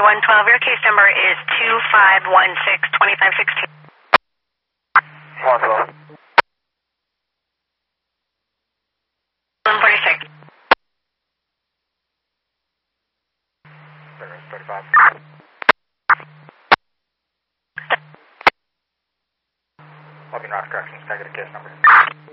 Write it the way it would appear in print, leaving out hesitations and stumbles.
3112. Your case number is 2516-2516. 112. 146. 35. Looking Rock Corrections, negative case number.